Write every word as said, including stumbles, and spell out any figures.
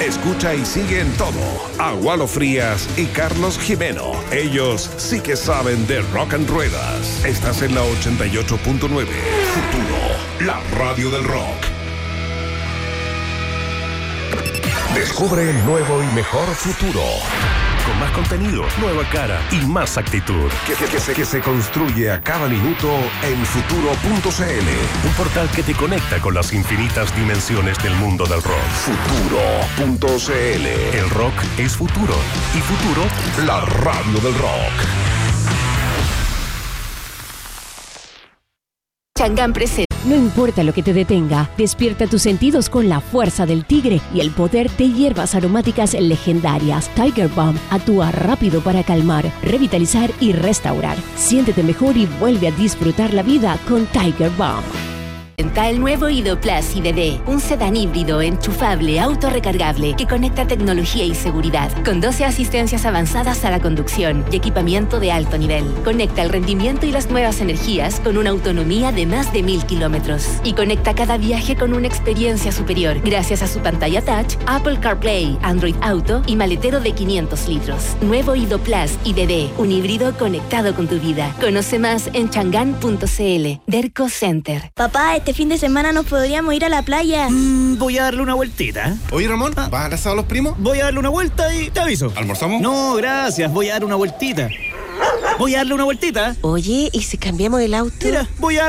Escucha y sigue en todo a Walo Frías y Carlos Jimeno. Ellos sí que saben de rock and ruedas. Estás en la ochenta y ocho punto nueve. Futuro, la radio del rock. Descubre el nuevo y mejor futuro. Con más contenido, nueva cara y más actitud. Que, que, que, se, que se construye a cada minuto en futuro punto c l. Un portal que te conecta con las infinitas dimensiones del mundo del rock. futuro punto c l. El rock es futuro. Y futuro, la radio del rock. Chang'an presenta. No importa lo que te detenga, despierta tus sentidos con la fuerza del tigre y el poder de hierbas aromáticas legendarias. Tiger Balm actúa rápido para calmar, revitalizar y restaurar. Siéntete mejor y vuelve a disfrutar la vida con Tiger Balm. Presenta el nuevo Ido Plus I D D, un sedán híbrido enchufable autorrecargable que conecta tecnología y seguridad, con doce asistencias avanzadas a la conducción y equipamiento de alto nivel. Conecta el rendimiento y las nuevas energías con una autonomía de más de mil kilómetros. Y conecta cada viaje con una experiencia superior, gracias a su pantalla touch, Apple CarPlay, Android Auto y maletero de quinientos litros. Nuevo Ido Plus I D D, un híbrido conectado con tu vida. Conoce más en chang'an punto c l. Derco Center. Papá, este fin de semana nos podríamos ir a la playa. Mm, voy a darle una vueltita. Oye, Ramón, ah. ¿vas al asado a los primos? Voy a darle una vuelta y te aviso. ¿Almorzamos? No, gracias. Voy a darle una vueltita. Voy a darle una vueltita. Oye, ¿y si cambiamos el auto? Mira, voy a